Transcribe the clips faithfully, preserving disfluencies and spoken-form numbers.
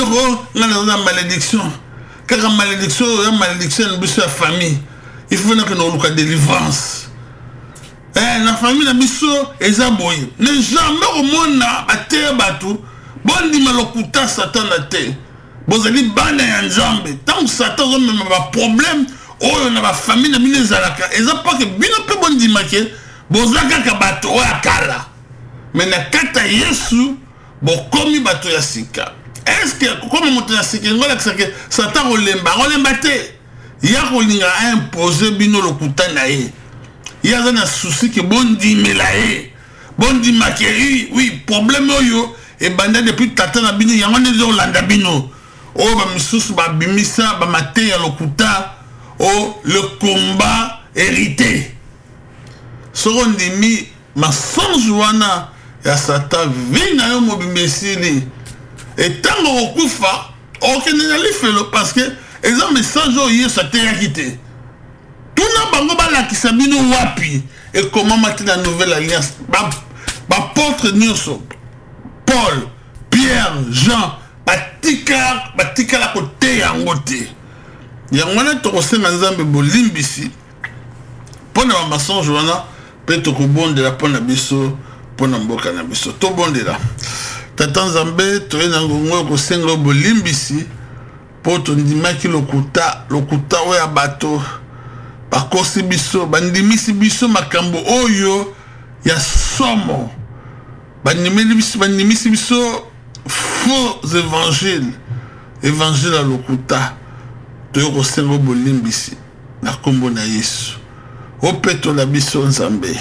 oh, on a une malédiction. Quand la malédiction, la malédiction, c'est la famille. Il faut que nous ayons une délivrance. Eh, la famille, la biso, et ça, boy. Les gens, au monde, à terre, bateau, bon, dit, mais le couteau, Satan, la terre. Vous allez banner un jambe. Tant que Satan, on a un problème, oh, on a une famille, on a une zalaka. Et ça, pas que, bien, on peut bon dire, que, vous avez un bateau, à kala. Mais, na kata Yesu, bon, comme il bateau, ya sika. Est-ce que, comme on a sika, on a que Satan, on l'aimba, on l'aimba, il y a un imposé, bino, le couteau, naïe. Il y a un souci que bon dit mais là bon dit maqueri oui problème yo et banda depuis tata na bino yango ne zo landa bino oh ba misusu ba bimisa ba maté ya lokuta oh le combat hérité soron dimi ma sans joana ya sata vina yo mobimesili et tango okufa okene na lifelo parce que eza message yo yeso te yakité. Tout le monde a dit que wapi et comment mettre la nouvelle alliance. Apôtre Nyoso, Paul, Pierre, Jean, Batika, Batika la côté en côté. Il y a un autre ensemble bolimbisi. Pour la maçon Joana, peut-être que bon de la pona biso, pour n'amboka na biso. Tout bon de là. Tatan Zambé, tu es dans le ko sengo bolimbisi. Pour ton dimaki lokuta, lokuta ouais à bateau. Bakosi biso bandimisi biso makambo oyo ya somo bandimisi biso bandimisi biso faux évangile évangile à lokuta toyo kosengo bolimbisi na kombo na Yesu opeto la biso nzambe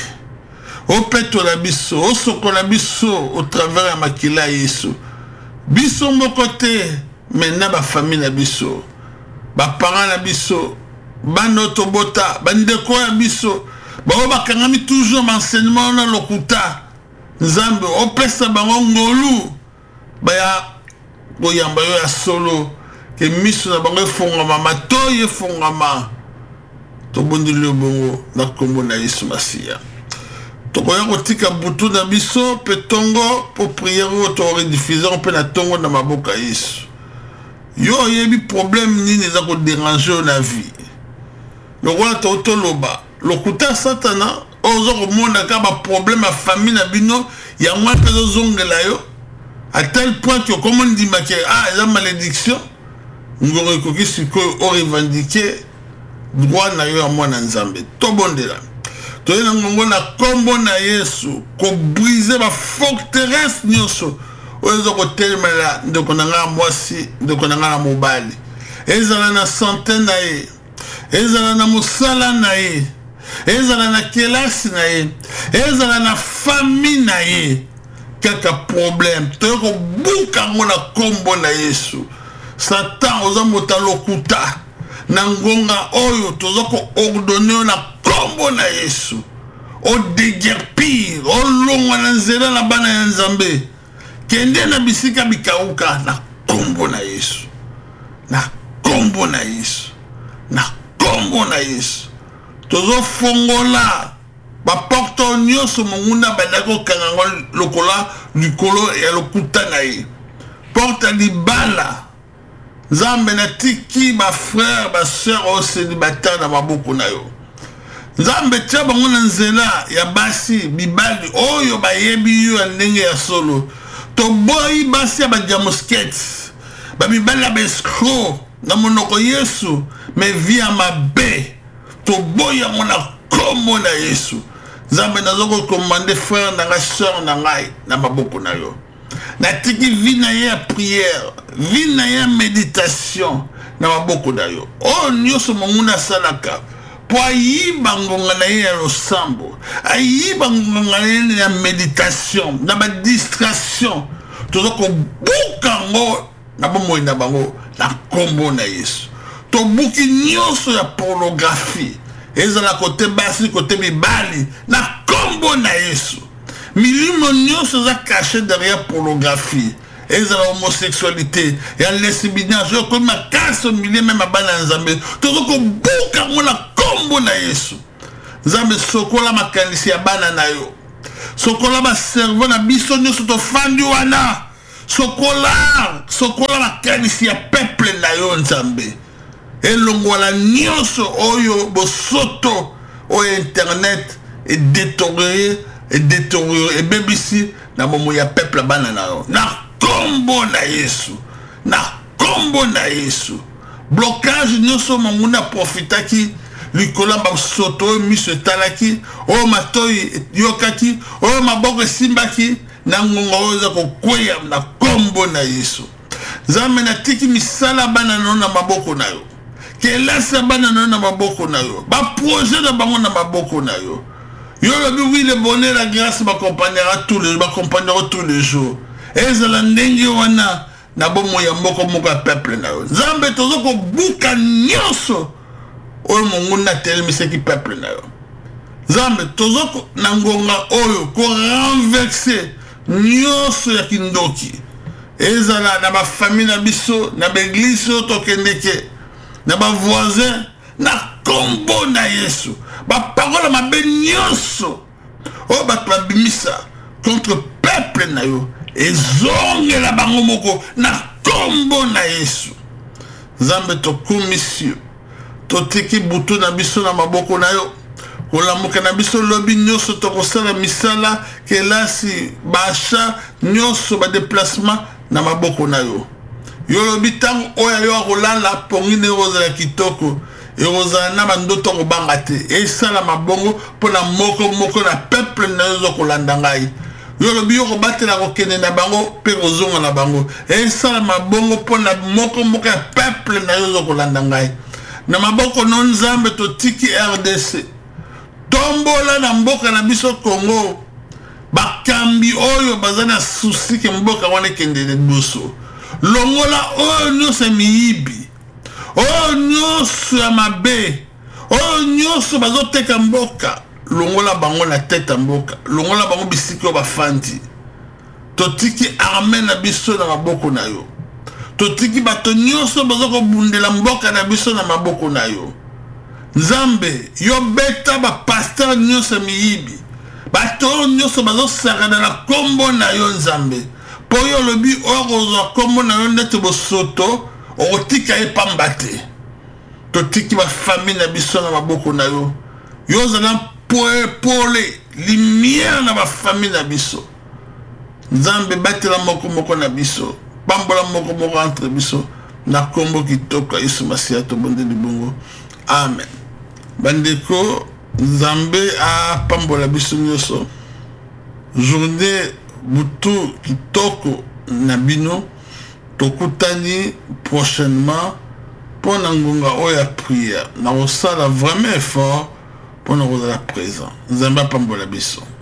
opeto la biso osoko la biso au travers ya makila Yesu biso moko te mena ba famille na biso ba parents na biso bano tobota bandeko ya biso bao bakangami toujours m'enseignement na lokuta nzambe opesa bango ngolu baya boyamba yo ya solo ke miso na bango efongama matoyi efongama tobondeli yo bongo na kombo na Yesu Masiya tokoya kotika butu na biso pe tongo po priere o to rediffuser pe na tongo na maboka Yesu yo yebi problème nini eza ko déranger na vie. Le roi Totoloba, le couteau Satana, aux autres monde a un problème à famille na bino, il y a moins que des ongles là yo, à tel point que comme on dit que ah la malédiction, nous reconnaissons ce que on revendiqué droit na yo à moi na Nzambe. Tout bon de là. Tout est dans mon na combo na Yesu, qu'on brise ma forteresse nyoso. Aux autres termes là, donc on a un mois si, donc on a un mobile. Et ils ont une centaine d'ailleurs. Ezala na musala na ye ezala na kelasi na ye ezala na famille na ye kaka problème toko buka ngona kombo na Yesu Satan oza mota lokuta na ngonga oyo tozoko ordonner na kombo na Yesu o déguerpir o longwa na nzela na bana ya Nzambe kende na bisika bikauka na kombo na Yesu na kombo na Yesu na kombo na Yesu tozo fongola ba porto nyoso munguna badako kangango lokola likolo ya lokuta na ye porta libala Nzambe na tiki ba frère ba sœur au célibataire na maboko na yo Nzambe tia bango na nzela ya basi bibali oyo bayebi yo ndenge ya solo to boy basi ya ba diamosket ba bibali ba escroc na monoko Yesu me via mabe to boya mona kombo na Yesu Nzambe nazoko commander frère na nga sœur na ngai na maboko na yo na tiki vi na ya prière vi na ya méditation na maboko na yo o nyoso monguna salaka po ayiba ngonga na ye ya losambo ayiba ngonga na ye ya méditation na ba distraction tozoko buka ngo na bomoi na bango na kombo na Yesu to buki nyoso ya pornographie ezala kote basi kote mibali na kombo na Yesu milimo nyoso za caché derrière pornographie ezala homosexualité ya lesbianisme comme ma casse milieu même abana Nzambe tozoko buka ngo na kombo na Yesu Nzambe sokola makanisi ya bana na yo sokola ba cerveau na biso nyoso to fandi wana sokola sokola makanisi ya peuple na yo nzambe elongola nyonso oyo bosoto oyo internet edétérioré edétérioré ebebisi na bomo ya peuple bana na yo na kombo na Yesu na kombo na Yesu blocage nyonso manguna profitaki likola basoto oyo miso etalaki oyo matoi yokaki oyo maboko esimbaki na ngonga oyo eza kokweya na kombo na Yesu nzambe natiki misala bana na yo na maboko na yo kelasa bana na yo na maboko na yo baprojet na bango na maboko na yo yo lobi oui le bonheur la grâce m'accompagnera tous les m'accompagnera tous les jours ezala ndenge wana na bomo ya mboko moko ya peuple na yo nzambe tozo kobuka nyonso oyo monguna telemisaki peuple na yo nzambe tozo na ngonga oyo ko renverser nyonso ya kindoki ezala na bafamille na biso na baeglise oyo tokendeke na bavoisin na kombo na Yesu baparole mabe nyonso oyo bato babimisa contre peuple na yo ezongela bango moko na kombo na Yesu nzambe tokomisi totiki butu na biso na maboko na yo kolamuka na biso lobi nyonso tokosala misala kelasi basha nyonso badeplacement na maboko na yo yo lobi ntango oyo yo akolala pongine ekozala kitoko ekozala na bandoto kobanga te esala mabongo mpona moko moko na peuple na yo ezokolanda ngai yo lobi yo kobatela kokende na bango mpe kozonga na bango esala mabongo mpona moko moko ya peuple na yo ezokolanda ngai na maboko no nzambe totiki R D C tombola na mboka na biso Congo bakambi oyo baza na susi ke mboka wana ekende liboso longola oyo nyonso ya miyibi oyo nyonso ya mabe oyo nyonso bazoteka mboka longola bango na tete ya mboka longola bango bisika oyo bafandi totiki arme na biso na maboko na yo totiki bato nyonso bazokobundela mboka na biso na maboko na yo nzambe yo beta bapaster nyonso ya miyibi bato oyo nyonso bazosakana na kombo na yo nzambe po yo lobi oyo kozwa kombo na yo ndete bosoto okotika ye pamba te totiki bafamille na biso na maboko na yo yo ozala pole lumière na bafamille na biso nzambe batela moko moko na biso pambola moko moko entre biso na kombo kitoko Yesu Masiya tobondeli bongo amen bandeko nzambe a pambola biso nyonso journée butu kitoko na bino tokutani prochainement pour na ngonga oya prière na osala vraiment effort pour na kozala présent nzambe a pambola biso